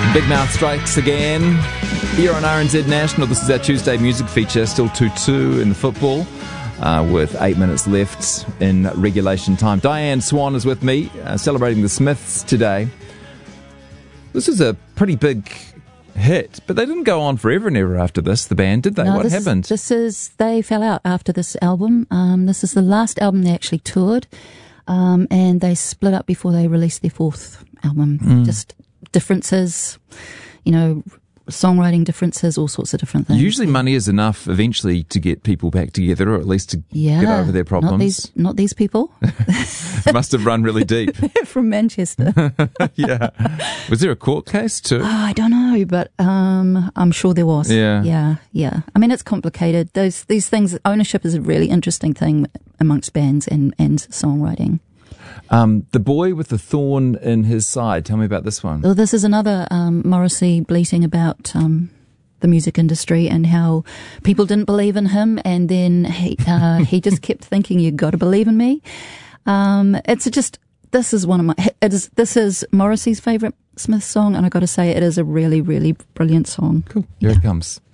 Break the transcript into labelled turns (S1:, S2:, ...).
S1: Big Mouth strikes again. Here on RNZ National, this is our Tuesday music feature, still 2-2 in the football, with 8 minutes left in regulation time. Diane Swan is with me, celebrating the Smiths today. This is a pretty big hit, but they didn't go on forever and ever after this, the band, did they?
S2: No,
S1: what happened?
S2: They fell out after this album. This is the last album they actually toured, and they split up before they released their fourth album. Just differences, songwriting differences, all sorts of different things.
S1: Usually money is enough eventually to get people back together, or at least to get over their problems.
S2: Not these people.
S1: It must have run really deep.
S2: From Manchester.
S1: Yeah. Was there a court case too?
S2: Oh, I don't know, but I'm sure there was.
S1: Yeah.
S2: Yeah. I mean, it's complicated. These things, ownership is a really interesting thing amongst bands and songwriting.
S1: The Boy with the Thorn in His Side. Tell me about this one.
S2: Well, this is another Morrissey bleating about the music industry and how people didn't believe in him, and then he just kept thinking, "You got to believe in me." This is Morrissey's favourite Smith song, and I got to say, it is a really, really brilliant song.
S1: Cool. Here it comes.